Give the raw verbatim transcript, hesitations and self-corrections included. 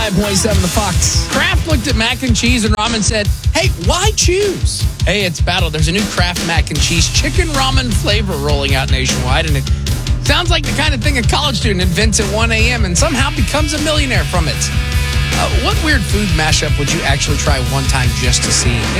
five point seven The Fox. Kraft looked at mac and cheese and ramen and said, hey, why choose? Hey, it's battle. There's a new Kraft mac and cheese chicken ramen flavor rolling out nationwide, and it sounds like the kind of thing a college student invents at one a.m. and somehow becomes a millionaire from it. Uh, what weird food mashup would you actually try one time just to see?